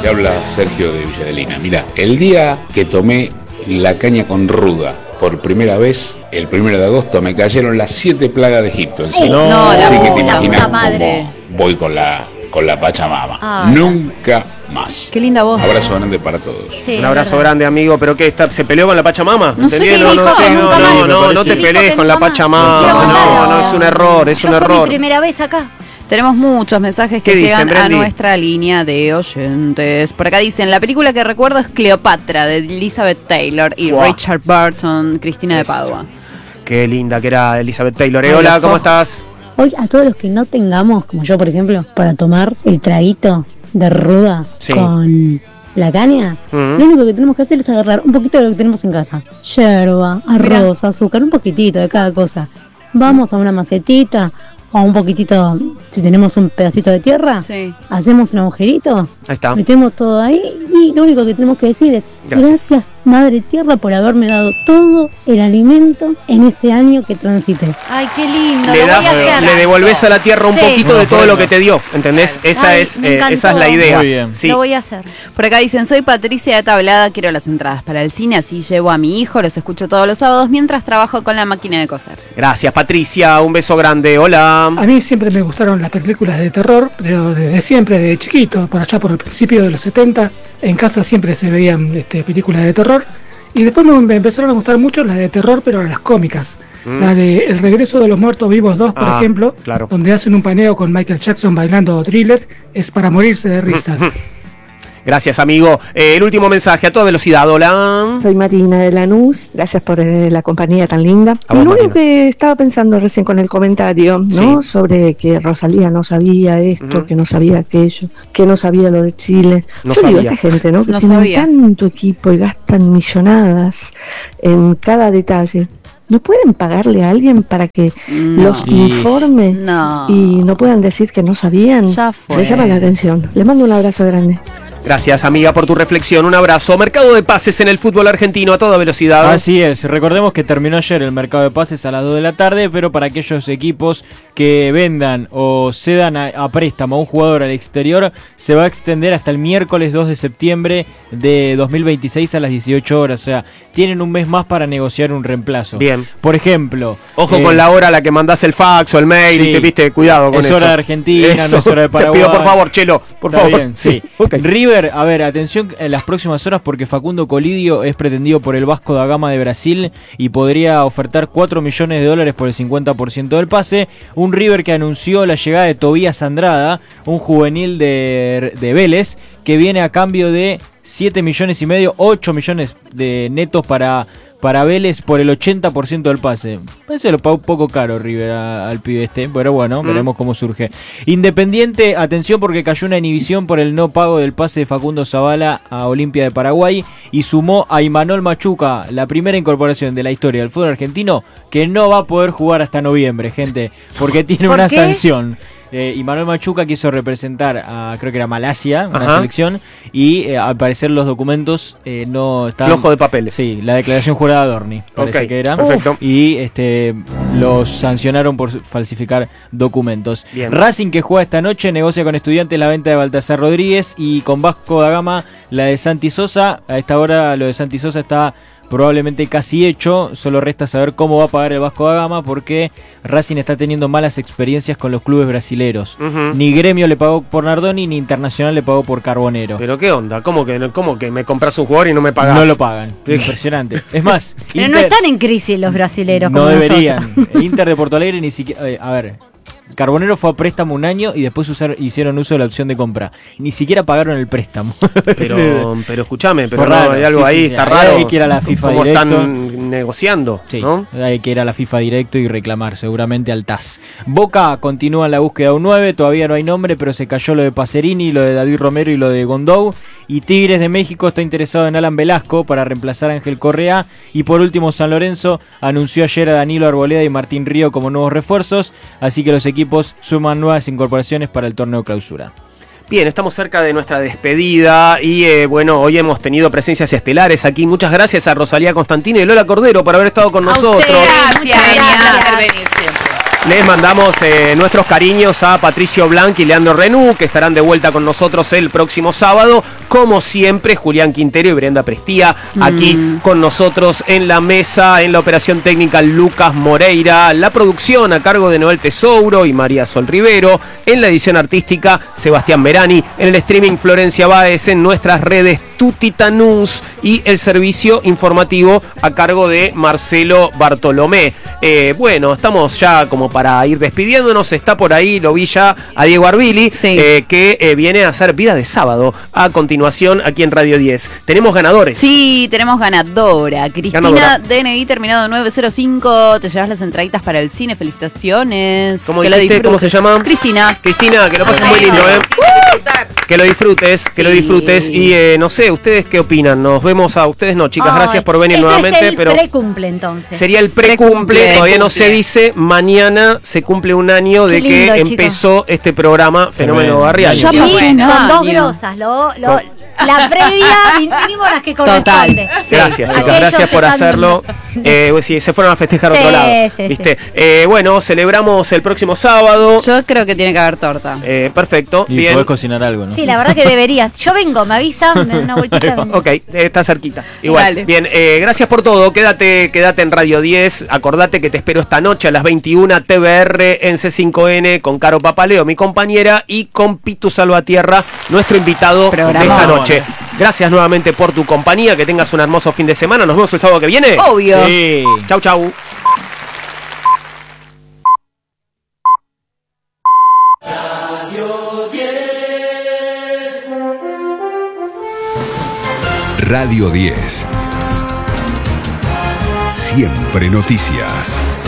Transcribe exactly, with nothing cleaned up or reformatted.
Te habla Sergio de Villadelina. Mira, el día que tomé la caña con ruda por primera vez, el primero de agosto, me cayeron las siete plagas de Egipto encima. No, no, Así la, que te la imaginas puta madre. cómo voy con la, con la Pachamama. Ah, Nunca más. Qué linda voz. Abrazo grande para todos. Sí, Un abrazo verdad. grande, amigo. ¿Pero qué? Está, ¿Se peleó con la Pachamama? No sé ¿Entendí? qué no, dijo, no, sé, no, nunca no, más. no, no te Dijo pelees que con la nunca más. Pachamama. Quiero No, matarlo. no, es un error, es Yo un fue mi error. primera vez acá. Tenemos muchos mensajes que ¿Qué llegan dicen, a Brandy? nuestra línea de oyentes. Por acá dicen, la película que recuerdo es Cleopatra, de Elizabeth Taylor y Fua. Richard Burton, Cristina de Eso. Padua. Qué linda que era Elizabeth Taylor. Eh, Ay, hola, los ¿cómo ojos. estás? Hoy a todos los que no tengamos, como yo por ejemplo, para tomar el traguito de ruda Sí. con la caña, Ujú. lo único que tenemos que hacer es agarrar un poquito de lo que tenemos en casa. Yerba, arroz, azúcar, un poquitito de cada cosa. Vamos a una macetita o un poquitito, si tenemos un pedacito de tierra, Sí. hacemos un agujerito, Ahí está. metemos todo ahí y lo único que tenemos que decir es Gracias. gracias Madre Tierra por haberme dado todo el alimento en este año que transité. Ay, qué lindo. Le, lo das, voy a hacer. le devolvés a la tierra un Sí. poquito de todo Bueno, lo que te dio, ¿entendés? Esa, Ay, es, me eh, encantó. esa es la idea. Muy bien. Sí. Lo voy a hacer. Por acá dicen, soy Patricia de Tablada, quiero las entradas para el cine, así llevo a mi hijo, los escucho todos los sábados mientras trabajo con la máquina de coser. Gracias, Patricia. Un beso grande. Hola. A mí siempre me gustaron las películas de terror, pero desde siempre, desde chiquito, por allá por el principio de los setenta, en casa siempre se veían este, películas de terror. Y después me, me empezaron a gustar mucho las de terror, pero las cómicas. Mm. La de El regreso de los muertos vivos dos, por Ah, ejemplo, claro. donde hacen un paneo con Michael Jackson bailando Thriller, es para morirse de risa. Gracias, amigo. Eh, el último mensaje a toda velocidad. Hola. Soy Marina de Lanús, gracias por eh, la compañía tan linda. A vos, Lo único Marina. que estaba pensando recién con el comentario, ¿no? Sí. Sobre que Rosalía no sabía esto, Ujú. que no sabía aquello, que no sabía lo de Chile. No Yo digo, sabía. esta gente, ¿no? Que No tienen sabía. tanto equipo y gastan millonadas en cada detalle. ¿No pueden pagarle a alguien para que No. los Sí. informe No. y no puedan decir que no sabían? Ya fue. Me llama la atención. Le mando un abrazo grande. Gracias, amiga, por tu reflexión. Un abrazo. Mercado de pases en el fútbol argentino a toda velocidad. Así es, recordemos que terminó ayer el mercado de pases a las dos de la tarde, pero para aquellos equipos que vendan o cedan a, a préstamo a un jugador al exterior, se va a extender hasta el miércoles dos de septiembre de dos mil veintiséis a las dieciocho horas, o sea, tienen un mes más para negociar un reemplazo. Bien. Por ejemplo, Ojo eh, con la hora a la que mandás el fax o el mail sí. y te viste, cuidado con Es eso. hora de Argentina, no es hora de Paraguay. Te pido por favor, Chelo, por Está favor. bien, sí. Ok. River, a ver, atención en las próximas horas porque Facundo Colidio es pretendido por el Vasco da Gama de Brasil y podría ofertar cuatro millones de dólares por el cincuenta por ciento del pase. Un River que anunció la llegada de Tobías Andrada, un juvenil de, de Vélez, que viene a cambio de siete millones y medio, ocho millones de netos para... para Vélez por el ochenta por ciento del pase. Parece lo pagó un poco caro River a- al pibe este, pero bueno, Mm. veremos cómo surge. Independiente, atención porque cayó una inhibición por el no pago del pase de Facundo Zavala a Olimpia de Paraguay y sumó a Imanol Machuca, la primera incorporación de la historia del fútbol argentino, que no va a poder jugar hasta noviembre, gente, porque tiene ¿Por una qué? sanción. Eh, Imanol Machuca quiso representar a, creo que era Malasia, una Ajá. selección, y eh, al parecer los documentos eh, no estaban... Flojo de papeles. Sí, la declaración jurada de Dorni, parece Ok, que era. perfecto. Y este los sancionaron por falsificar documentos. Bien. Racing, que juega esta noche, negocia con Estudiantes la venta de Baltasar Rodríguez y con Vasco da Gama la de Santi Sosa. A esta hora lo de Santi Sosa está probablemente casi hecho, solo resta saber cómo va a pagar el Vasco da Gama porque Racing está teniendo malas experiencias con los clubes brasileros. Ujú. Ni Gremio le pagó por Nardoni, ni Internacional le pagó por Carbonero. Pero qué onda, ¿cómo que, cómo que me compras un jugador y no me pagás? No lo pagan. Impresionante. Es más, Pero no Inter- están en crisis los brasileros no como deberían. nosotros. Inter de Porto Alegre ni siquiera... eh, a ver, Carbonero fue a préstamo un año y después usar- hicieron uso de la opción de compra. Ni siquiera pagaron el préstamo. Pero, pero escúchame, pero Fue no, raro, hay algo sí, ahí, sí, está sí. raro. Hay que ir a la FIFA ¿Cómo directo. están negociando? Sí, ¿no? hay que ir a la FIFA directo y reclamar seguramente al T A S. Boca continúa en la búsqueda de un nueve, todavía no hay nombre, pero se cayó lo de Pacerini, lo de David Romero y lo de Gondou. Y Tigres de México está interesado en Alan Velasco para reemplazar a Ángel Correa. Y por último, San Lorenzo anunció ayer a Danilo Arboleda y Martín Río como nuevos refuerzos, así que los equipos suman nuevas incorporaciones para el torneo clausura. Bien, estamos cerca de nuestra despedida y eh, bueno, hoy hemos tenido presencias estelares aquí. Muchas gracias a Rosalía Constantino y Lola Cordero por haber estado con A nosotros. ustedes, muchas gracias. intervenir siempre. Les mandamos eh, nuestros cariños a Patricio Blanc y Leandro Renú, que estarán de vuelta con nosotros el próximo sábado. como siempre, Julián Quintero y Brenda Prestía, aquí Mm. con nosotros en la mesa, en la operación técnica Lucas Moreira, la producción a cargo de Noel Tesouro y María Sol Rivero, en la edición artística Sebastián Merani, en el streaming Florencia Báez, en nuestras redes Tutitanús y el servicio informativo a cargo de Marcelo Bartolomé. Eh, bueno, estamos ya como para ir despidiéndonos, está por ahí, lo vi ya a Diego Arbili, Sí. eh, que eh, viene a hacer Vida de Sábado a continuación aquí en Radio diez. Tenemos ganadores. Sí, tenemos ganadora. Cristina Ganadora. D N I terminado nueve cero cinco. Te llevas las entraditas para el cine. Felicitaciones. ¿Cómo Que lo dijiste? ¿Cómo se disfrutes. llama? Cristina. Cristina, que lo pases muy lindo, ¿eh? Que lo disfrutes, que lo Sí. disfrutes. Y eh, no sé, ¿ustedes qué opinan? Nos vemos a ustedes, no, chicas, Ay, gracias por venir este nuevamente. Es el pero precumple entonces. sería el precumple, Precumple. todavía no se Precumple. dice. Mañana se cumple un año de Qué que lindo, chicos. empezó este programa Fenómeno Tremendo. Barrial. Ya Sí, pasó un con dos año. grosas, lo, lo- la previa mínimo las que corresponde. Total. Sí. Gracias, chicas, Aquellos gracias por están- hacerlo. Eh, pues sí, se fueron a festejar a Sí, otro lado. sí, ¿Viste? Eh, bueno, celebramos el próximo sábado. Yo creo que tiene que haber torta. Eh, perfecto, Y bien. podés cocinar algo, ¿no? Sí, la verdad que deberías. Yo vengo, me avisan, me dan una vueltita. Ok, eh, está cerquita. Igual. Dale. Bien, eh, gracias por todo. Quédate, quédate en Radio diez. Acordate que te espero esta noche a las veintiuna, T V R en C cinco N con Caro Papaleo, mi compañera, y con Pitu Salvatierra, nuestro invitado Programa. de esta noche. Gracias nuevamente por tu compañía. Que tengas un hermoso fin de semana. Nos vemos el sábado que viene. Obvio. Sí. Chau, chau. Radio diez. Siempre noticias.